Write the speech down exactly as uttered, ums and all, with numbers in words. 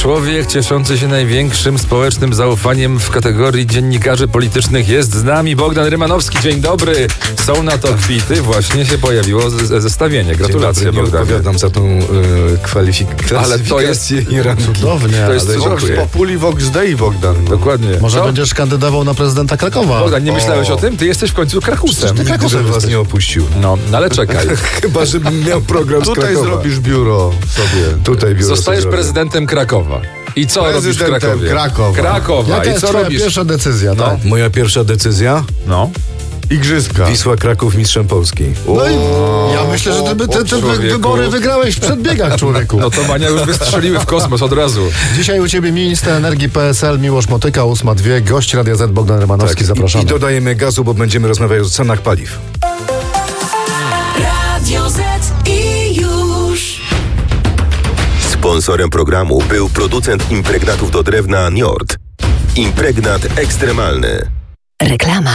Człowiek cieszący się największym społecznym zaufaniem w kategorii dziennikarzy politycznych jest z nami. Bogdan Rymanowski, dzień dobry. Są na to kwity, właśnie się pojawiło z- zestawienie. Gratulacje, Dzień dobry, nie Bogdanie. odpowiadam za tą y, kwalifik- Ale to jest- klasyfikację i ranking. Cudownie. To jest Ale cudownie. Vox Populi, Vox Dei, Bogdan. No. Dokładnie. Może Co? będziesz kandydował na prezydenta Krakowa? Bogdan, nie O. myślałeś o tym? Ty jesteś w końcu Krakusem. Ty Nigdy Krakusem bym was jesteś. nie opuścił. No, ale czekaj. Chyba, żebym miał program z Tutaj Krakowa. zrobisz biuro sobie. Tutaj biuro Zostajesz sobie prezydentem Krakowa. I co robisz w Prezydentem Krakowie? Krakowa. Krakowa. Jaka I jest co twoja robisz? pierwsza decyzja? No. Tak? Moja pierwsza decyzja? No. Igrzyska. Wisła Kraków mistrzem Polski. No i ja myślę, że ty, ty, ty, ty człowieku. wybory wygrałeś w przedbiegach, człowieku. Notowania już wystrzeliły w kosmos od razu. Dzisiaj u ciebie minister energii P S L Miłosz Motyka, ósma dwie, gość Radia Z Bogdan Rymanowski, zapraszamy. I, I dodajemy gazu, bo będziemy rozmawiać o cenach paliw. Radio Z i już. Sponsorem programu był producent impregnatów do drewna Njord. Impregnat ekstremalny. Reklama.